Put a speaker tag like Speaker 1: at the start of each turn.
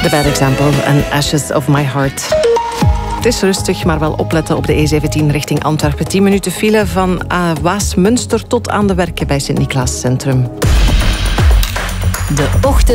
Speaker 1: The Bad Example en Ashes of My Heart. Het is rustig, maar wel opletten op de E17 richting Antwerpen. 10 minuten file van Waasmunster tot aan de Werken bij Sint-Niklaas Centrum.
Speaker 2: De ochtend.